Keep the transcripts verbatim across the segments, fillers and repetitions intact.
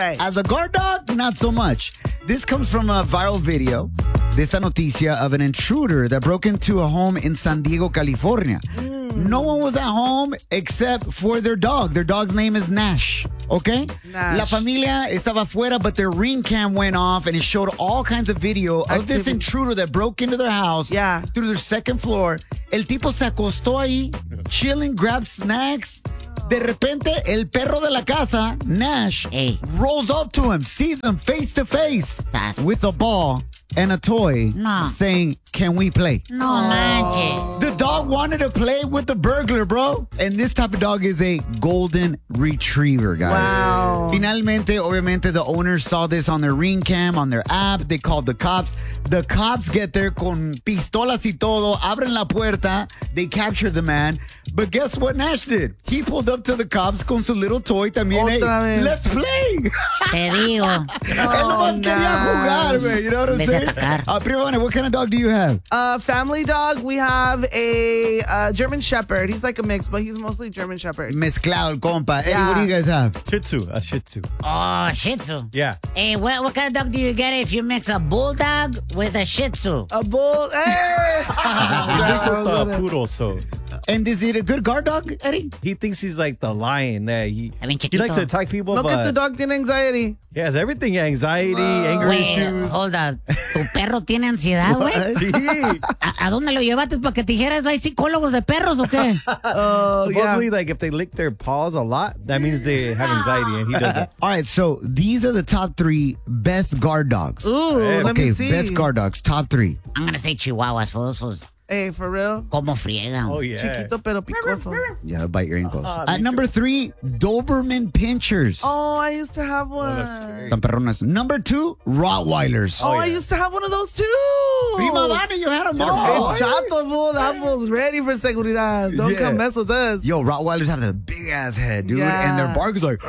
As a guard dog, not so much. This comes from a viral video de esta noticia of an intruder that broke into a home in San Diego, California. Mm. No one was at home except for their dog. Their dog's name is Nash. Okay? Nash. La familia estaba afuera, but their ring cam went off and it showed all kinds of video of this intruder that broke into their house yeah. through their second floor. El tipo se acostó ahí, chilling, grabbed snacks. De repente, el perro de la casa, Nash, hey. rolls up to him, sees him face to face with a ball and a toy, no. saying, "Can we play?" No manches. The dog wanted to play with the burglar, bro. And this type of dog is a golden retriever, guys. Wow. Finalmente, obviamente, the owners saw this on their ring cam, on their app. They called the cops. The cops get there con pistolas y todo, abren la puerta. They capture the man. But guess what Nash did? He pulled up to the cops con su little toy también. Otra Hey, vez. let's play. Te digo. Él nomás quería jugar, man. You know what I'm saying? Uh, Prima Vane, what kind of dog do you have? Uh, family dog, we have a uh, German Shepherd. He's like a mix, but he's mostly German Shepherd. Mezclado, compa. Eddie, Yeah. what do you guys have? Shih Tzu, a Shih Tzu. Oh, Shih Tzu. Yeah. Hey, what, what kind of dog do you get if you mix a bulldog with a Shih Tzu? A bull. Hey! He looks like the poodle, so And is it a good guard dog, Eddie? he thinks he's like the lion. That he I mean, he likes to attack people, Look at the but dog tiene anxiety. he has everything: anxiety, anger Wait, issues. hold on. ¿Tu perro tiene ansiedad, güey? Sí. ¿A, ¿A dónde lo llevaste para que te dijeras? ¿Hay psicólogos de perros o qué? Oh, yeah. Supposedly, like if they lick their paws a lot, that means they have anxiety, and he doesn't. All right, so these are the top three best guard dogs. Ooh, let okay, me see. best guard dogs, top three. I'm gonna say chihuahuas, for those Hey, for real? como friegan. Oh yeah. Chiquito pero picoso. Yeah, they'll bite your ankles. Uh-huh, At me number three, Doberman Pinchers. Oh, I used to have one. That's scary. Tan perronas. Number two, Rottweilers. Oh, Oh, I yeah. used to have one of those too. Prima Vane, you had them Oh, all. it's Chato, fool. That fool's ready for seguridad. Don't Yeah. come mess with us. Yo, Rottweilers have the big ass head, dude. Yeah. And their bark is like,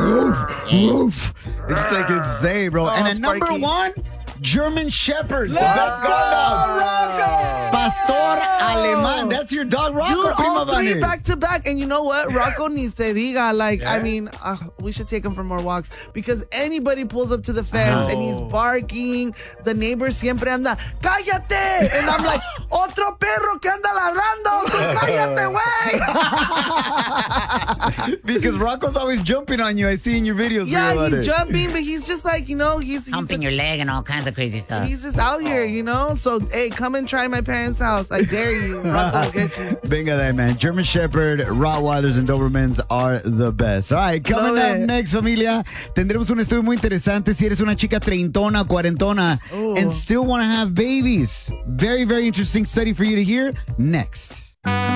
woof, woof. It's like insane, bro. Oh, and at number Sparky. one, German Shepherds. Let's Best go, guard dogs. Rocco! Pastor Alemán. That's your dog, Rocco. Dude, all Prima three Vane? back to back. And you know what? Rocco needs te diga. Like, I Yeah. mean, uh, we should take him for more walks because anybody pulls up to the fence and he's Oh. barking. The neighbor siempre anda, cállate. And I'm like, otro perro que anda ladrando. Tú cállate, güey. Because Rocco's always jumping on you. I see in your videos. Yeah, Prima he's Vane. jumping, but he's just like, you know, he's, he's Humping your leg and all kinds of crazy stuff. He's just out here, you know? So, hey, come and try my parents' house. I dare you. Rocco will get you. Venga that, man. German Shepherd, Rottweilers, and Dobermans are the best. All right, coming Love up it. next, familia, tendremos un estudio muy interesante si eres una chica treintona, cuarentona, Ooh. and still want to have babies. Very, very interesting study for you to hear next.